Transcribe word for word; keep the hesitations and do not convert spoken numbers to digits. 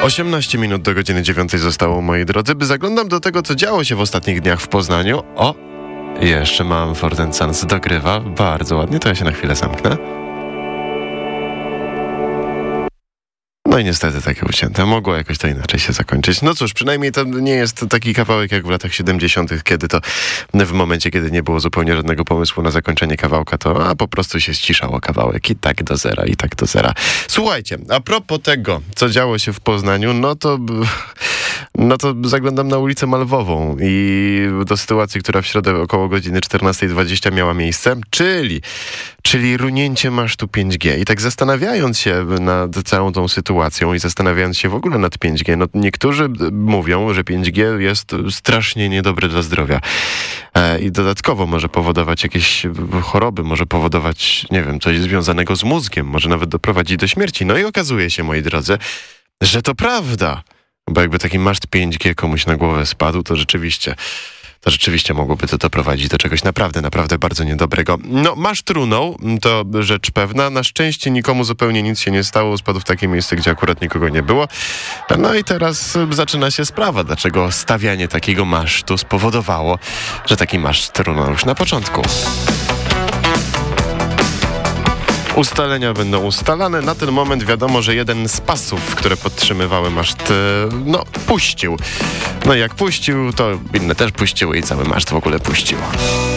osiemnaście minut do godziny dziewiątej zostało, moi drodzy. Zaglądam do tego, co działo się w ostatnich dniach w Poznaniu. O, jeszcze mam Mumford Sons dogrywa. Bardzo ładnie, to ja się na chwilę zamknę. No i niestety takie ucięte. Mogło jakoś to inaczej się zakończyć. No cóż, przynajmniej to nie jest taki kawałek jak w latach siedemdziesiątych, kiedy to w momencie, kiedy nie było zupełnie żadnego pomysłu na zakończenie kawałka, to a po prostu się ściszało kawałek i tak do zera, i tak do zera. Słuchajcie, a propos tego, co działo się w Poznaniu, no to... No to zaglądam na ulicę Malwową i do sytuacji, która w środę około godziny czternastej dwadzieścia miała miejsce, czyli, czyli runięcie masztu pięć G. I tak zastanawiając się nad całą tą sytuacją i zastanawiając się w ogóle nad pięć G, no niektórzy mówią, że pięć G jest strasznie niedobre dla zdrowia. E, I dodatkowo może powodować jakieś choroby, może powodować, nie wiem, coś związanego z mózgiem, może nawet doprowadzić do śmierci. No i okazuje się, moi drodzy, że to prawda. Bo jakby taki maszt pięć G komuś na głowę spadł, to rzeczywiście, to rzeczywiście mogłoby to doprowadzić do czegoś naprawdę, naprawdę bardzo niedobrego. No, maszt runął, to rzecz pewna. Na szczęście nikomu zupełnie nic się nie stało. Spadł w takie miejsce, gdzie akurat nikogo nie było. No i teraz zaczyna się sprawa, dlaczego stawianie takiego masztu spowodowało, że taki maszt runął już na początku. Ustalenia będą ustalane. Na ten moment wiadomo, że jeden z pasów, które podtrzymywały maszt, no, puścił. No i jak puścił, to inne też puściły i cały maszt w ogóle puścił.